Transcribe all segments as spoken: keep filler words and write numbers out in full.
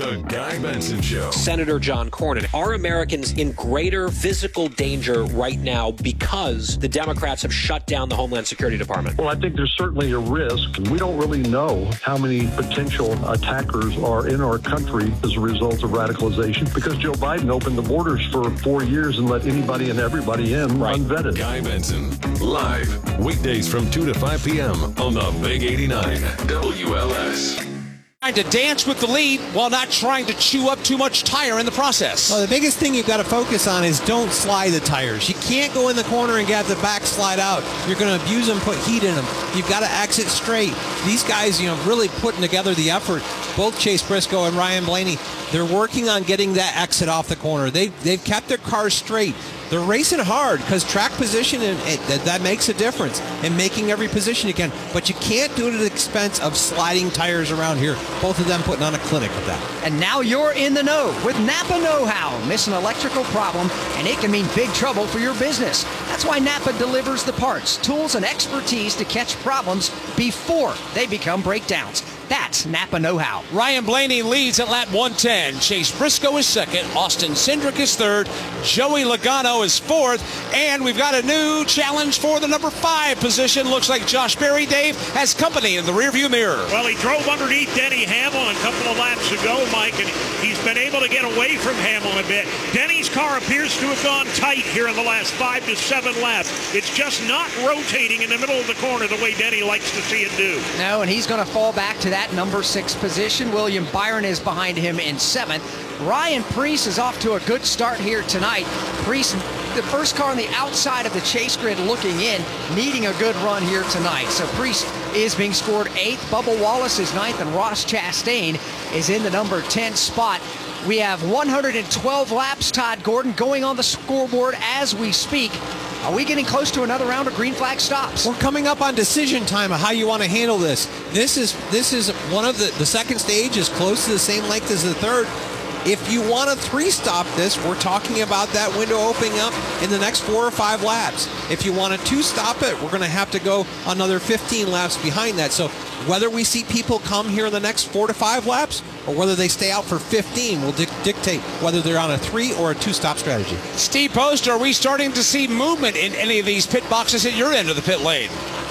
The Guy Benson Show. Senator John Cornyn, are Americans in greater physical danger right now because the Democrats have shut down the Homeland Security Department? Well, I think there's certainly a risk. We don't really know how many potential attackers are in our country as a result of radicalization because Joe Biden opened the borders for four years and let anybody and everybody in right. unvetted. Guy Benson, live, weekdays from two to five p.m. on the Big eighty-nine W L S. Trying to dance with the lead while not trying to chew up too much tire in the process. Well, the biggest thing you've got to focus on is don't slide the tires. You can't go in the corner and get the back slide out. You're going to abuse them, put heat in them. You've got to exit straight. These guys, you know, really putting together the effort. Both Chase Briscoe and Ryan Blaney, they're working on getting that exit off the corner. They, they've kept their cars straight. They're racing hard because track position, and it, that, that makes a difference in making every position you can. But you can't do it at the expense of sliding tires around here. Both of them putting on a clinic with that. And now you're in the know with Napa Know-How. Miss an electrical problem, and it can mean big trouble for your business. That's why Napa delivers the parts, tools, and expertise to catch problems before they become breakdowns. That's Napa Know-How. Ryan Blaney leads at lap one ten. Chase Briscoe is second. Austin Cindric is third. Joey Logano is fourth. And we've got a new challenge for the number five position. Looks like Josh Berry, Dave, has company in the rearview mirror. Well, he drove underneath Denny Hamlin a couple of laps ago, Mike, and he's been able to get away from Hamlin a bit. Denny's car appears to have gone tight here in the last five to seven laps. It's just not rotating in the middle of the corner the way Denny likes to see it do. No, and he's going to fall back to that number six position. William Byron is behind him in seventh. Ryan Preece is off to a good start here tonight. Preece, the first car on the outside of the chase grid looking in, needing a good run here tonight. So Preece is being scored eighth. Bubba Wallace is ninth, and Ross Chastain is in the number ten spot. We have one hundred twelve laps, Todd Gordon, going on the scoreboard as we speak. Are we getting close to another round of green flag stops? We're coming up on decision time of how you want to handle this. This is this is one of the, the second stage is close to the same length as the third. If you want to three-stop this, we're talking about that window opening up in the next four or five laps. If you want to two-stop it, we're going to have to go another fifteen laps behind that. So whether we see people come here in the next four to five laps or whether they stay out for fifteen will di- dictate whether they're on a three or a two-stop strategy. Steve Post, are we starting to see movement in any of these pit boxes at your end of the pit lane?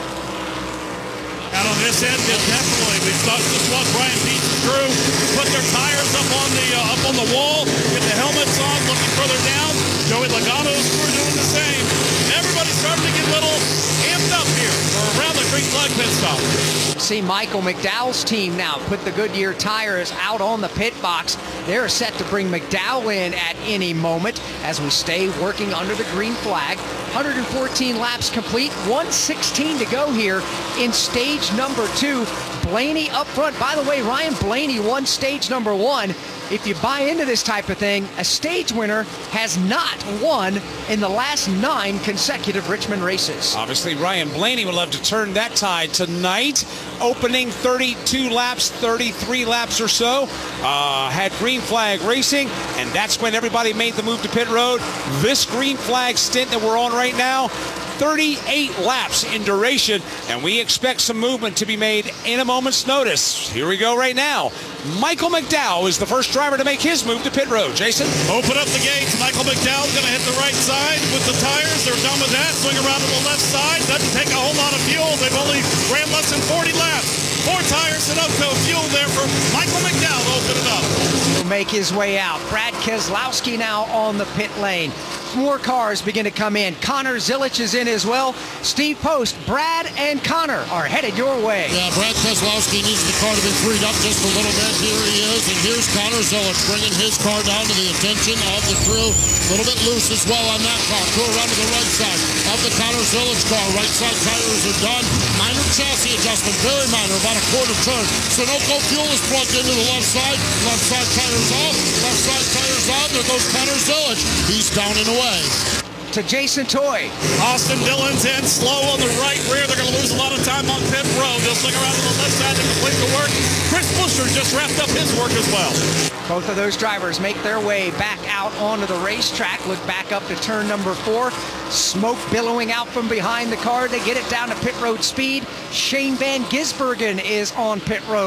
Out on this end, definitely. We saw just watch Brian Peace's crew put their tires up on the uh, up on the wall, get the helmets on, looking further down. Joey Logano's crew doing the same. Everybody's starting to get a little amped up here for around the green flag pit stop. See Michael McDowell's team now put the Goodyear tires out on the pit box. They're set to bring McDowell in at any moment as we stay working under the green flag. one hundred fourteen laps complete, one sixteen to go here in stage number two. Blaney up front. By the way, Ryan Blaney won stage number one. If you buy into this type of thing, a stage winner has not won in the last nine consecutive Richmond races. Obviously, Ryan Blaney would love to turn that tide tonight. Opening thirty-two laps, thirty-three laps or so. Uh, had green flag racing, and that's when everybody made the move to pit road. This green flag stint that we're on right now, thirty-eight laps in duration, and we expect some movement to be made in a moment's notice. Here we go right now. Michael McDowell is the first driver to make his move to pit road. Jason? Open up the gates. Michael McDowell's going to hit the right side with the tires. They're done with that. Swing around to the left side. Doesn't take a whole lot of fuel. They've only ran less than forty laps. Four tires and up to fuel there for Michael McDowell. Open it up. He'll make his way out. Brad Keselowski now on the pit lane. More cars begin to come in. Connor Zilic is in as well. Steve Post, Brad, and Connor are headed your way. Yeah, Brad Keselowski needs the car to be freed up just a little bit. Here he is, and here's Connor Zilic bringing his car down to the attention of the crew. A little bit loose as well on that car. Go around to the right side of the Connor Zilic car. Right side tires are done. Minor chassis adjustment, very minor, about a quarter turn. Sunoco fuel is plugged into the left side. Left side tires off. Left side tires on. There goes Connor Zilic. He's down and away. To Jason Toy. Austin Dillon's in slow on the right rear. They're going to lose a lot of time on pit road. They'll swing around to the left side to complete the work. Chris Buescher just wrapped up his work as well. Both of those drivers make their way back out onto the racetrack. Look back up to turn number four. Smoke billowing out from behind the car. They get it down to pit road speed. Shane Van Gisbergen is on pit road.